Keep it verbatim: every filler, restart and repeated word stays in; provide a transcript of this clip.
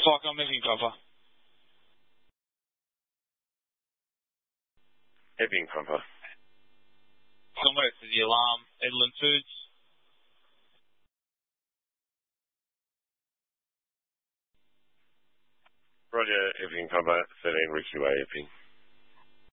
Fuck, I'm making cover. Epping cover. Somewhere to the alarm. Edlin Foods. Roger, Epping cover, thirteen Ricky Way, Epping.